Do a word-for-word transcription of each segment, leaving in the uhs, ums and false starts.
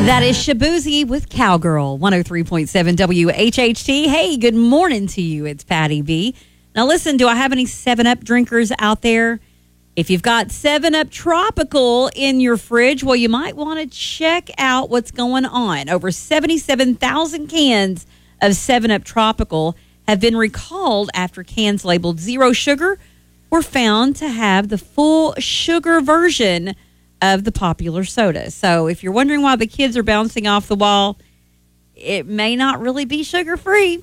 That is Shabuzi with Cowgirl, one oh three point seven W H H T. Hey, good morning to you. It's Patty B. Now listen, do I have any seven up drinkers out there? If you've got seven up Tropical in your fridge, well, you might want to check out what's going on. Over seventy-seven thousand cans of seven up Tropical have been recalled after cans labeled zero sugar were found to have the full sugar version of the popular soda. So if you're wondering why the kids are bouncing off the wall, it may not really be sugar-free.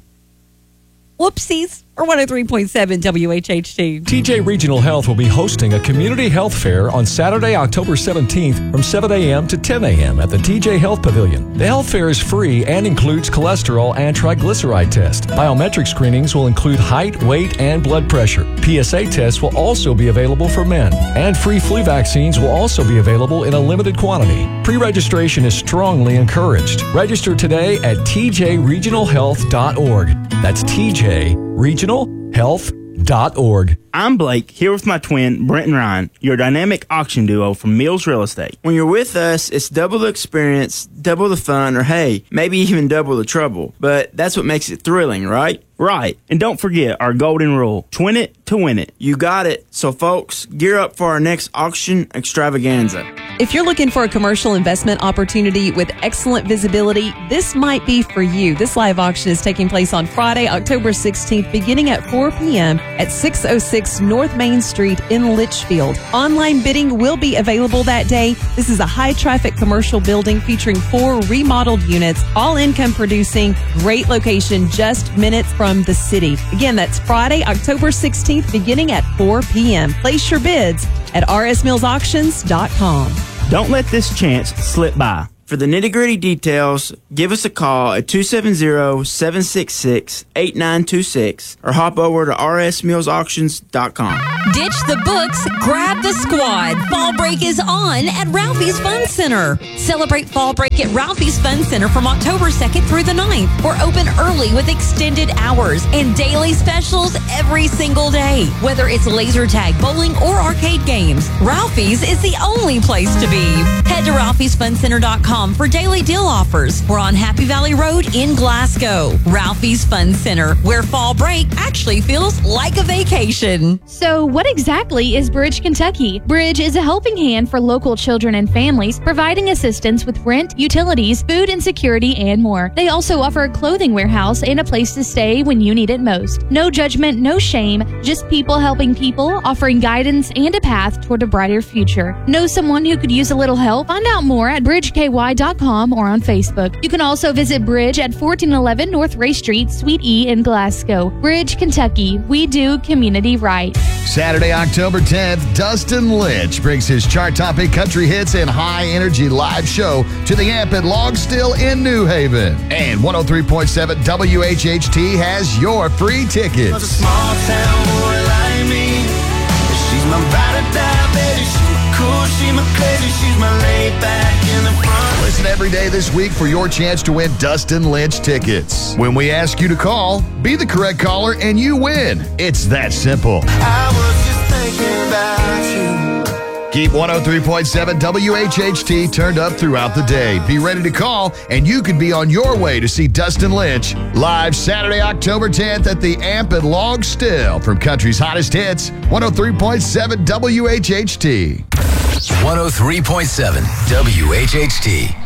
Whoopsies. Or one oh three point seven W H H T. T J Regional Health will be hosting a community health fair on Saturday, October seventeenth from seven a.m. to ten a.m. at the T J Health Pavilion. The health fair is free and includes cholesterol and triglyceride tests. Biometric screenings will include height, weight, and blood pressure. P S A tests will also be available for men. And free flu vaccines will also be available in a limited quantity. Pre-registration is strongly encouraged. Register today at T J regional health dot org. That's T J regional health dot org. I'm Blake, here with my twin, Brent and Ryan, your dynamic auction duo from Mills Real Estate. When you're with us, it's double the experience, double the fun, or hey, maybe even double the trouble. But that's what makes it thrilling, right? Right. And don't forget our golden rule, twin it to win it. You got it. So folks, gear up for our next auction extravaganza. If you're looking for a commercial investment opportunity with excellent visibility, this might be for you. This live auction is taking place on Friday, October sixteenth, beginning at four p.m. at six oh six North Main Street in Litchfield. Online bidding will be available that day. This is a high-traffic commercial building featuring four remodeled units, all income producing, great location, just minutes from the city. Again, that's Friday, October sixteenth, beginning at four p.m. Place your bids at r s mills auctions dot com. Don't let this chance slip by. For the nitty-gritty details, give us a call at two seven zero, seven six six, eight nine two six or hop over to r s mills auctions dot com. Ditch the books, grab the squad. Fall break is on at Ralphie's Fun Center. Celebrate fall break at Ralphie's Fun Center from October second through the ninth. We're open early with extended hours and daily specials every single day. Whether it's laser tag, bowling, or arcade games, Ralphie's is the only place to be. Head to ralphies fun center dot com for daily deal offers. We're on Happy Valley Road in Glasgow. Ralphie's Fun Center, where fall break actually feels like a vacation. So what exactly is Bridge Kentucky? Bridge is a helping hand for local children and families, providing assistance with rent, utilities, food insecurity, and more. They also offer a clothing warehouse and a place to stay when you need it most. No judgment, no shame, just people helping people, offering guidance and a path toward a brighter future. Know someone who could use a little help? Find out more at bridge k y dot com or on Facebook. You can also visit Bridge at fourteen eleven North Ray Street, Suite E in Glasgow. Bridge, Kentucky. We do community right. Saturday, October tenth, Dustin Lynch brings his chart-topping country hits and high-energy live show to the Amp at Logstill in New Haven. And one oh three point seven W H H T has your free tickets. A small town boy like me. She's my ride or die, baby. She's my cool, she's my crazy, she's my laid back in the front. Listen every day this week for your chance to win Dustin Lynch tickets. When we ask you to call, be the correct caller and you win. It's that simple. I was just thinking about you. Keep one oh three point seven W H H T turned up throughout the day. Be ready to call, and you could be on your way to see Dustin Lynch live Saturday, October tenth at the Amp at Logstill. From country's hottest hits, one oh three point seven W H H T. one oh three point seven W H H T.